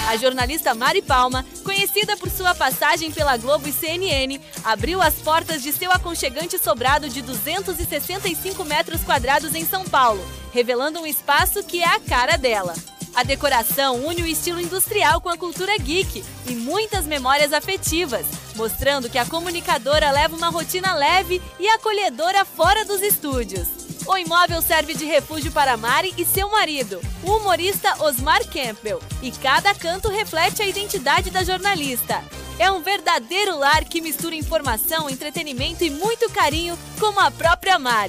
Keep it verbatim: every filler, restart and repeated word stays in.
A jornalista Mari Palma, conhecida por sua passagem pela Globo e C N N, abriu as portas de seu aconchegante sobrado de duzentos e sessenta e cinco metros quadrados em São Paulo, revelando um espaço que é a cara dela. A decoração une o estilo industrial com a cultura geek e muitas memórias afetivas, mostrando que a comunicadora leva uma rotina leve e acolhedora fora dos estúdios. O imóvel serve de refúgio para Mari e seu marido, o humorista Osmar Campbell, e cada canto reflete a identidade da jornalista. É um verdadeiro lar que mistura informação, entretenimento e muito carinho, como a própria Mari.